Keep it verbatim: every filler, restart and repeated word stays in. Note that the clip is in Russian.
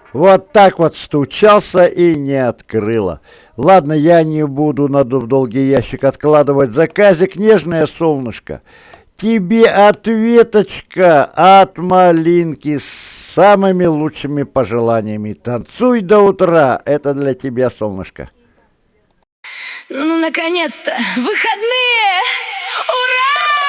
Вот так вот стучался и не открыла. Ладно, я не буду на д- долгий ящик откладывать заказик, нежное солнышко. Тебе ответочка от малинки с самыми лучшими пожеланиями. Танцуй до утра, это для тебя, солнышко. Ну, наконец-то! Выходные!